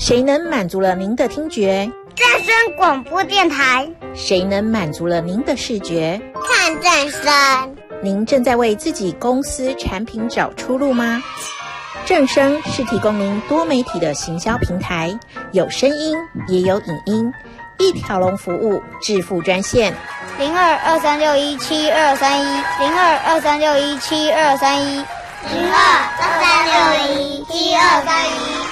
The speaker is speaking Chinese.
谁能满足了您的听觉？ 正声广播电台。 谁能满足了您的视觉？ 看正声。 您正在为自己公司产品找出路吗？正声是提供您多媒体的行销平台，有声音也有影音，一条龙服务，致富专线 0223617231，0223617231，0223617231。